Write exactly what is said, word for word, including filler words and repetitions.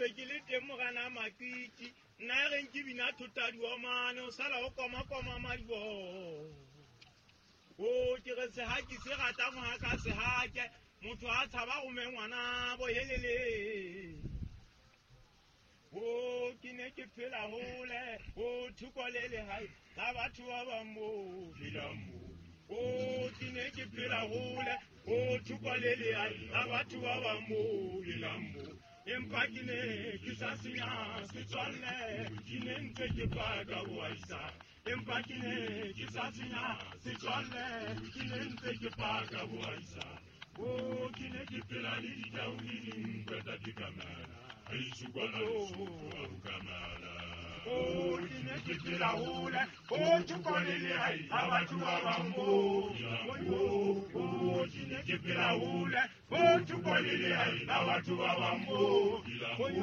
ke le teng mogana Makiti nna re nke bina thotadi wa mane o sala o koma-koma madibo o ke re sehake se rata moga ka sehake motho a tshaba gome ngwana bohelele o ke ne ke phela gole o thoko le lehae la batho ba ba mo bilambo o ke ne ke phela gole o thoko le lehae la batho ba ba mo bilambo empa ke ne ke sa senya setswalle ke ne ntse ke paka boaisa empa ke ne ke sa senya setswalle ke ne ntse ke paka boaisa o ke ne ke phela le ditau le dinkwe tsa dikamana aisukwana lesukwa bukamana o ke ne ke phela gole o thoko le lehae la batho ba ba mo o ke ne ke phela gole o thoko le lehae la batho ba ba mo